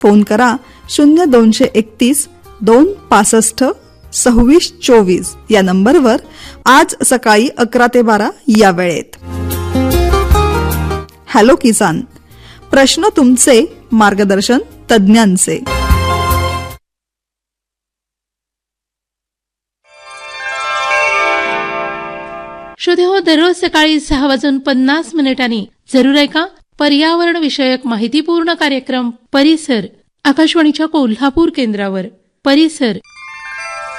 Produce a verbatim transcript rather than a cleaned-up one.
Phone करा शून्य दोनशे एकतीस दोन पासष्ट सव्वीस चोवीस या नंबरवर आज सकाळी अकरा ते बारा या वेळेत. हॅलो किसान, प्रश्न तुमचे, मार्गदर्शन तज्ज्ञांचे. श्रोते हो, दररोज सकाळी सहा वाजून पन्नास मिनिटांनी जरूर ऐका पर्यावरण विषयक माहितीपूर्ण कार्यक्रम परिसर आकाशवाणीच्या कोल्हापूर केंद्रावर. परिसर